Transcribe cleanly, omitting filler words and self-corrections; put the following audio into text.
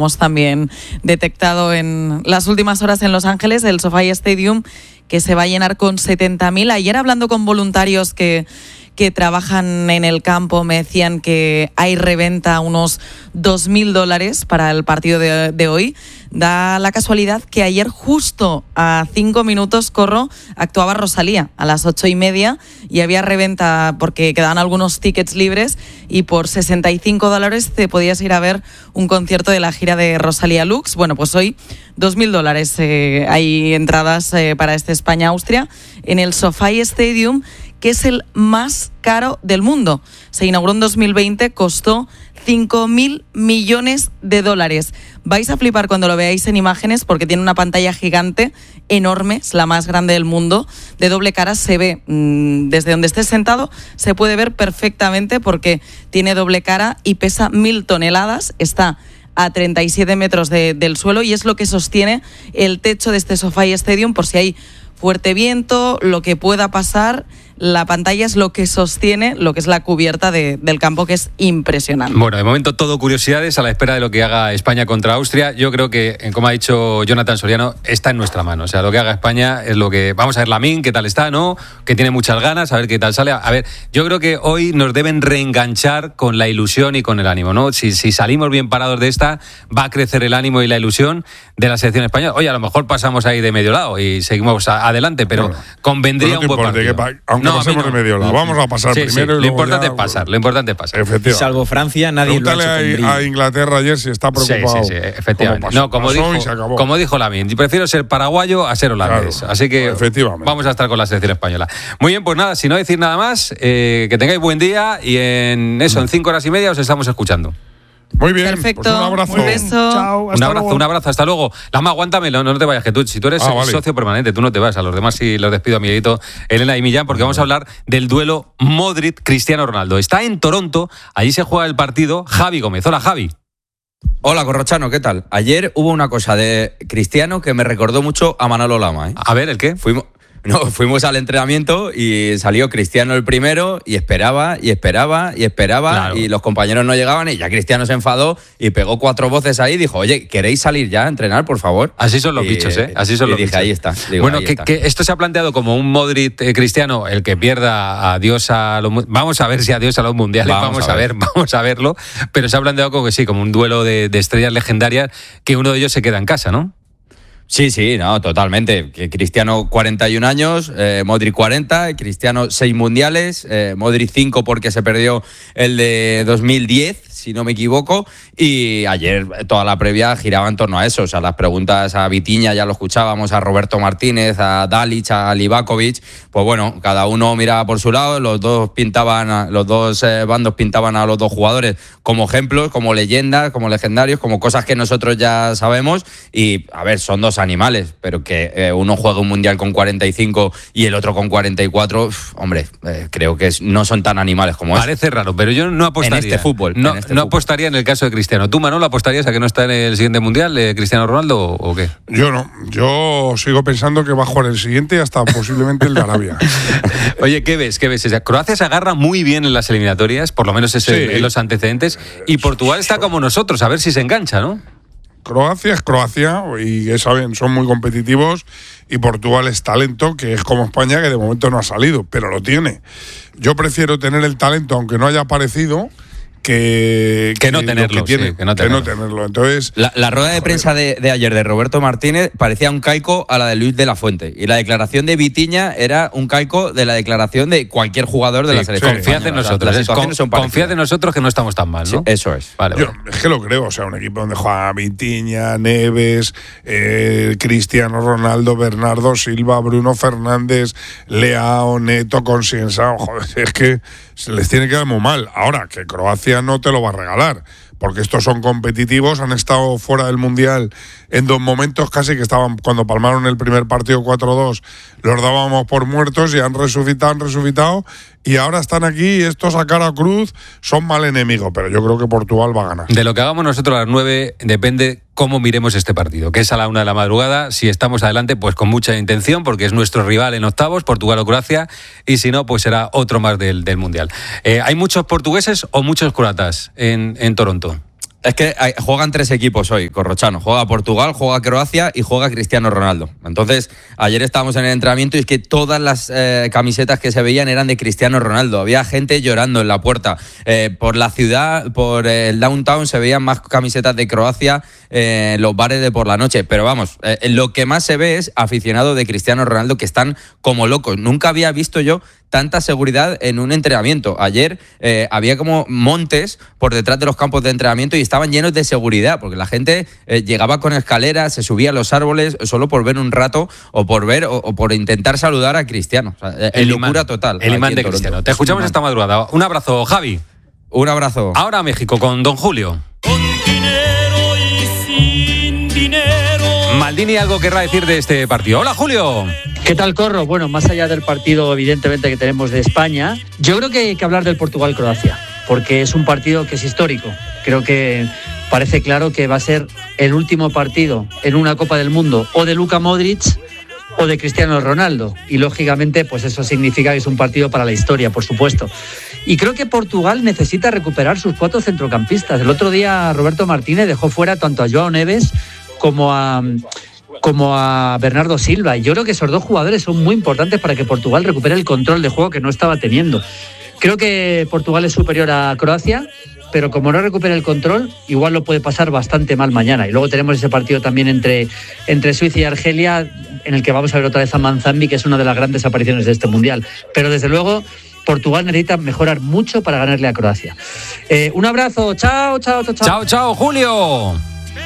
hemos también detectado en las últimas horas en Los Ángeles, el SoFi Stadium, que se va a llenar con 70.000. Ayer, hablando con voluntarios que trabajan en el campo, me decían que hay reventa unos $2.000 para el partido de hoy. Da la casualidad que ayer, justo a 5 minutos, actuaba Rosalía a las 8:30 y había reventa porque quedaban algunos tickets libres, y por $65 te podías ir a ver un concierto de la gira de Rosalía Lux. Bueno, pues hoy $2.000 hay entradas para este España-Austria en el SoFi Stadium, que es el más caro del mundo. Se inauguró en 2020, costó $5.000 millones. Vais a flipar cuando lo veáis en imágenes, porque tiene una pantalla gigante, enorme, es la más grande del mundo, de doble cara. Se ve desde donde estés sentado, se puede ver perfectamente porque tiene doble cara y pesa 1.000 toneladas, está a 37 metros del suelo, y es lo que sostiene el techo de este SoFi Stadium por si hay fuerte viento, lo que pueda pasar. La pantalla es lo que sostiene lo que es la cubierta del campo, que es impresionante. Bueno, de momento todo curiosidades a la espera de lo que haga España contra Austria. Yo creo que, como ha dicho Jonathan Soriano, está en nuestra mano. O sea, lo que haga España es lo que... Vamos a ver Lamine, qué tal está, ¿no? Que tiene muchas ganas, a ver qué tal sale. A ver, yo creo que hoy nos deben reenganchar con la ilusión y con el ánimo, ¿no? Si salimos bien parados de esta, va a crecer el ánimo y la ilusión de la selección española. Oye, a lo mejor pasamos ahí de medio lado y seguimos adelante, pero bueno, convendría un buen partido. Aunque pasemos de medio lado, vamos a pasar primero. Lo importante es pasar, lo importante es pasar. Efectivamente. Salvo Francia, nadie lo ha hecho con brillo. A Inglaterra ayer si está preocupado. Sí, efectivamente. Como dijo Lamine, prefiero ser paraguayo a ser holandés. Claro, así que vamos a estar con la selección española. Muy bien, pues nada, si no decir nada más, que tengáis buen día, y en 5 horas y media os estamos escuchando. Muy bien, perfecto. Pues un abrazo. Un beso. Chao, un abrazo, hasta luego. Lama, aguántame, no te vayas, que tú, si tú eres socio permanente, tú no te vas. A los demás sí los despido, amiguito Elena y Millán, porque vamos a hablar del duelo Modric-Cristiano Ronaldo. Está en Toronto, allí se juega el partido Javi Gómez. Hola, Javi. Hola, Corrochano, ¿qué tal? Ayer hubo una cosa de Cristiano que me recordó mucho a Manolo Lama, ¿eh? A ver, ¿el qué? Fuimos al entrenamiento y salió Cristiano el primero y esperaba, claro, y los compañeros no llegaban, y ya Cristiano se enfadó y pegó 4 voces ahí y dijo: oye, ¿queréis salir ya a entrenar, por favor? Así son los bichos, ¿eh? Así son los bichos. Ahí está. Bueno, que esto se ha planteado como un Modric Cristiano, el que pierda adiós a los... Vamos a ver si adiós a los mundiales, vamos a verlo, pero se ha planteado como que sí, como un duelo de estrellas legendarias, que uno de ellos se queda en casa, ¿no? Sí, no, totalmente. Cristiano 41 años, Modric 40, Cristiano 6 mundiales, Modric 5 porque se perdió el de 2010, si no me equivoco, y ayer toda la previa giraba en torno a eso. O sea, las preguntas a Vitinha ya lo escuchábamos, a Roberto Martínez, a Dalic, a Livakovic, pues bueno, cada uno miraba por su lado, los dos bandos pintaban a los dos jugadores como ejemplos, como leyendas, como legendarios, como cosas que nosotros ya sabemos, y a ver, son dos animales, pero que uno juegue un mundial con 45 y el otro con 44, hombre, creo que no son tan animales como Parece raro, pero yo no apostaría. En este fútbol. No apostaría en el caso de Cristiano. ¿Tú, Manolo, apostarías a que no está en el siguiente mundial Cristiano Ronaldo o qué? Yo no. Yo sigo pensando que va a jugar el siguiente y hasta posiblemente el de Arabia. Oye, ¿qué ves? O sea, Croacia se agarra muy bien en las eliminatorias, por lo menos en los antecedentes, y Portugal está como nosotros, a ver si se engancha, ¿no? Croacia es Croacia y ya saben, son muy competitivos, y Portugal es talento, que es como España, que de momento no ha salido, pero lo tiene. Yo prefiero tener el talento, aunque no haya aparecido, que no tenerlo. Que no tenerlo. Entonces, la rueda de prensa de ayer de Roberto Martínez parecía un calco a la de Luis de la Fuente, y la declaración de Vitinha era un calco de la declaración de cualquier jugador de la selección. Confiad en nosotros. Confiad en nosotros, que no estamos tan mal, ¿no? Sí, eso es. Vale. Es que lo creo. O sea, un equipo donde juega Vitinha, Neves, Cristiano Ronaldo, Bernardo Silva, Bruno Fernández, Leao, Neto, Consiensao. Joder, es que se les tiene que dar muy mal. Ahora, que Croacia no te lo va a regalar, porque estos son competitivos, han estado fuera del Mundial en 2 momentos casi, que estaban, cuando palmaron el primer partido 4-2, los dábamos por muertos, y han resucitado, y ahora están aquí, y estos a cara cruz son mal enemigo, pero yo creo que Portugal va a ganar. De lo que hagamos nosotros a las 9 depende cómo miremos este partido, que es a la 1 de la madrugada. Si estamos adelante, pues con mucha intención, porque es nuestro rival en octavos, Portugal o Croacia, y si no, pues será otro más del Mundial. ¿Hay muchos portugueses o muchos croatas en Toronto? Es que juegan 3 equipos hoy, Corrochano. Juega Portugal, juega Croacia y juega Cristiano Ronaldo. Entonces, ayer estábamos en el entrenamiento y es que todas las camisetas que se veían eran de Cristiano Ronaldo. Había gente llorando en la puerta. Por la ciudad, por el downtown, se veían más camisetas de Croacia en los bares de por la noche. Pero vamos, lo que más se ve es aficionados de Cristiano Ronaldo que están como locos. Nunca había visto yo tanta seguridad en un entrenamiento. Ayer había como montes por detrás de los campos de entrenamiento y estaban llenos de seguridad, porque la gente llegaba con escaleras, se subía a los árboles solo por ver un rato o por ver o por intentar saludar a Cristiano. O sea, el locura imán, total. El imán de Cristiano. Te escuchamos esta madrugada. Un abrazo, Javi. Un abrazo. Ahora a México con don Julio. Con dinero y sin dinero. Maldini algo querrá decir de este partido. Hola, Julio. ¿Qué tal, Corro? Bueno, más allá del partido, evidentemente, que tenemos de España, yo creo que hay que hablar del Portugal-Croacia, porque es un partido que es histórico. Creo que parece claro que va a ser el último partido en una Copa del Mundo o de Luka Modric o de Cristiano Ronaldo. Y, lógicamente, pues eso significa que es un partido para la historia, por supuesto. Y creo que Portugal necesita recuperar sus 4 centrocampistas. El otro día Roberto Martínez dejó fuera tanto a Joao Neves como a Bernardo Silva. Y yo creo que esos 2 jugadores son muy importantes para que Portugal recupere el control de juego que no estaba teniendo. Creo que Portugal es superior a Croacia, pero como no recupere el control, igual lo puede pasar bastante mal mañana. Y luego tenemos ese partido también entre Suiza y Argelia, en el que vamos a ver otra vez a Manzambi, que es una de las grandes apariciones de este Mundial. Pero desde luego, Portugal necesita mejorar mucho para ganarle a Croacia. Un abrazo, chao, Julio.